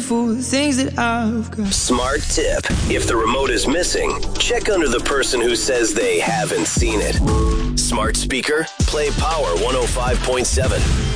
grateful the things that I've got. Smart tip. If the remote is missing, check under the person who says they haven't seen it. Smart speaker, play Power 105.7.